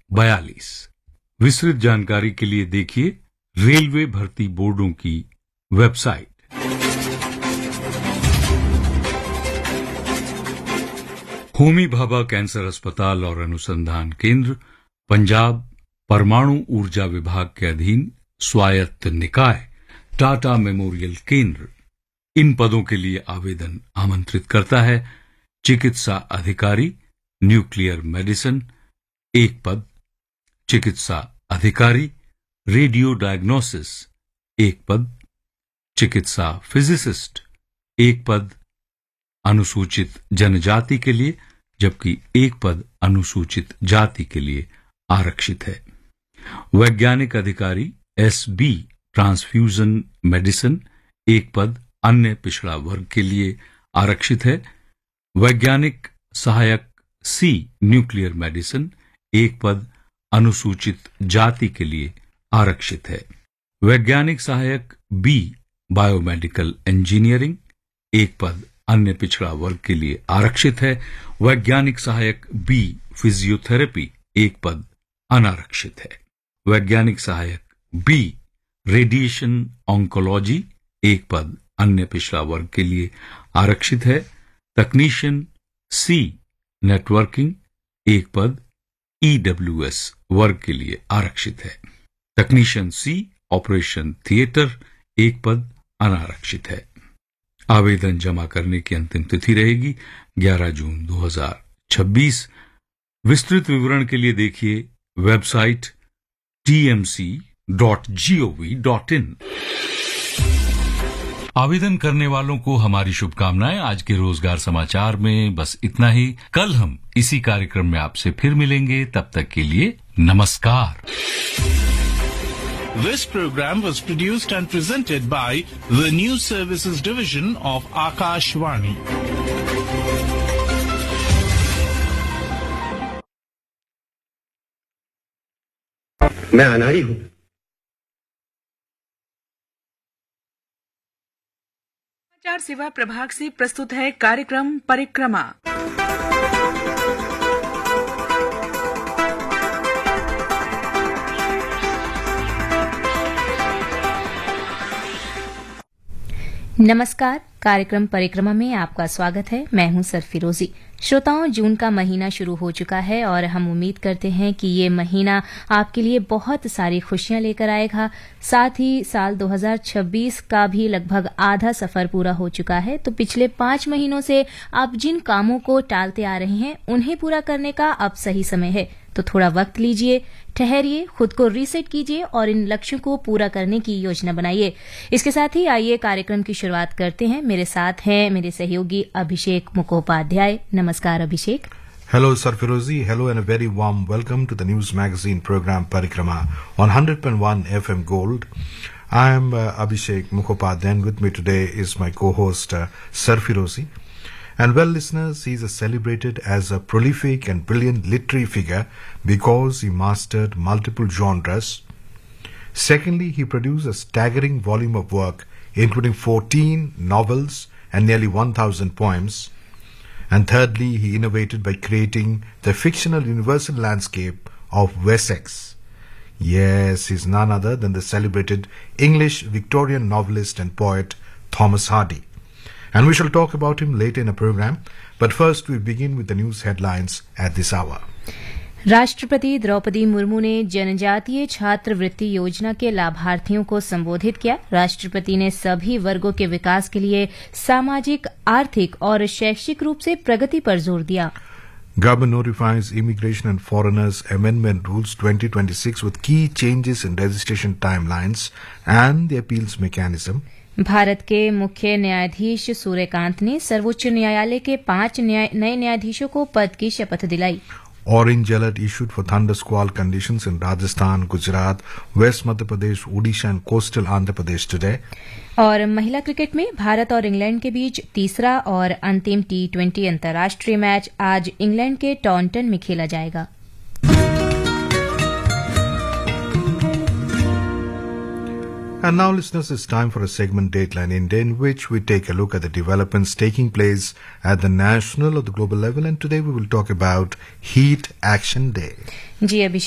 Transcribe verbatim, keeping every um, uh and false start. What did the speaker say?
बयालीस। विस्तृत जानकारी के लिए देखिए रेलवे भर्ती बोर्डों की वेबसाइट। होमी भाभा कैंसर अस्पताल और अनुसंधान केंद्र, पंजाब परमाणु ऊर्जा विभाग के अधीन स्वायत्त निकाय टाटा मेमोरियल केंद्र इन पदों के लिए आवेदन आमंत्रित करता है। चिकित्सा अधिकारी न्यूक्लियर मेडिसिन एक पद, चिकित्सा अधिकारी रेडियो डायग्नोसिस एक पद, चिकित्सा फिजिसिस्ट एक पद अनुसूचित जनजाति के लिए, जबकि एक पद अनुसूचित जाति के लिए आरक्षित है। वैज्ञानिक अधिकारी एस बी ट्रांसफ्यूजन मेडिसिन एक पद अन्य पिछड़ा वर्ग के लिए आरक्षित है। वैज्ञानिक सहायक सी न्यूक्लियर मेडिसिन एक पद अनुसूचित जाति के लिए आरक्षित है। वैज्ञानिक सहायक बी बायोमेडिकल इंजीनियरिंग एक पद अन्य पिछड़ा वर्ग के लिए आरक्षित है। वैज्ञानिक सहायक बी फिजियोथेरेपी एक पद अनारक्षित है। वैज्ञानिक सहायक बी रेडिएशन ऑन्कोलॉजी एक पद अन्य पिछड़ा वर्ग के लिए आरक्षित है। तकनीशियन सी नेटवर्किंग एक पद ईडब्ल्यूएस वर्ग के लिए आरक्षित है। तकनीशियन सी ऑपरेशन थिएटर एक पद अनारक्षित है। आवेदन जमा करने की अंतिम तिथि रहेगी ग्यारह जून दो हज़ार छब्बीस। विस्तृत विवरण के लिए देखिए website T M C dot G O V dot in. आवेदन करने वालों को हमारी शुभकामनाएं। आज के रोजगार समाचार में बस इतना ही। कल हम इसी कार्यक्रम में आपसे फिर मिलेंगे। तब तक के लिए नमस्कार। This program was produced and presented by the News Services Division of Akashvani. मैं अनाड़ी हूं। समाचार सेवा प्रभाग से प्रस्तुत है कार्यक्रम परिक्रमा। नमस्कार, कार्यक्रम परिक्रमा में आपका स्वागत है। मैं हूं सरफिरोजी। श्रोताओं, जून का महीना शुरू हो चुका है और हम उम्मीद करते हैं कि ये महीना आपके लिए बहुत सारी खुशियां लेकर आएगा। साथ ही साल दो हज़ार छब्बीस का भी लगभग आधा सफर पूरा हो चुका है। तो पिछले पांच महीनों से आप जिन कामों को टालते आ रहे हैं उन्हें पूरा करने का अब सही समय है। तो थोड़ा वक्त लीजिए, ठहरिए, खुद को रीसेट कीजिए और इन लक्ष्यों को पूरा करने की योजना बनाइए। इसके साथ ही आइए कार्यक्रम की शुरुआत करते हैं। मेरे साथ हैं मेरे सहयोगी अभिषेक मुखोपाध्याय। नमस्कार अभिषेक। Hello Sarfirozi, hello and a very warm welcome to the news magazine program Parikrama on one hundred point one F M Gold. I am uh, Abhishek Mukhopadhyay and with me today is my co-host uh, Sarfirozi. And well, listeners, he is celebrated as a prolific and brilliant literary figure because he mastered multiple genres. Secondly, he produced a staggering volume of work, including fourteen novels and nearly one thousand poems. And thirdly, he innovated by creating the fictional universal landscape of Wessex. Yes, he is none other than the celebrated English Victorian novelist and poet Thomas Hardy. And we shall talk about him later in the program. But first we begin with the news headlines at this hour. राष्ट्रपति द्रौपदी मुर्मू ने जनजातीय छात्रवृत्ति योजना के लाभार्थियों को संबोधित किया। राष्ट्रपति ने सभी वर्गों के विकास के लिए सामाजिक, आर्थिक और शैक्षिक रूप से प्रगति पर जोर दिया। Government notifies Immigration and Foreigners Amendment Rules twenty twenty-six with key changes in registration timelines and the appeals mechanism. Bharat के मुख्य न्यायाधीश सूर्यकांत ने सर्वोच्च न्यायालय के पांच न्याय, नए न्यायाधीशों को पद की शपथ दिलाई। Orange alert issued for thunder squall conditions in Rajasthan, Gujarat, West Madhya Pradesh, Odisha and coastal Andhra Pradesh today. और महिला क्रिकेट में भारत और इंग्लैंड के बीच तीसरा और अंतिम टी ट्वेंटी अंतर्राष्ट्रीय मैच आज इंग्लैंड के टॉन्टन में खेला जाएगा। And now, listeners, it's time for a segment Dateline India in which we take a look at the developments taking place at the national or the global level. And today we will talk about Heat Action Day. Ji Abhishek,